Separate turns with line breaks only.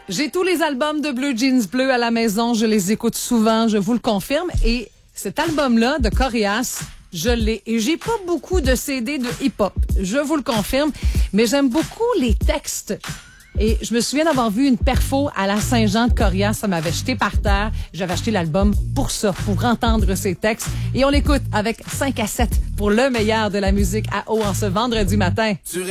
J'ai tous les albums de Bleu Jeans Bleu à la maison. Je les écoute souvent, je vous le confirme. Et cet album-là de Corias, je l'ai. Et j'ai pas beaucoup de CD de hip-hop, je vous le confirme. Mais j'aime beaucoup les textes. Et je me souviens d'avoir vu une perfo à la Saint-Jean de Corias. Ça m'avait jeté par terre. J'avais acheté l'album pour ça, pour entendre ses textes. Et on l'écoute avec 5 à 7 pour le meilleur de la musique à eau en ce vendredi matin.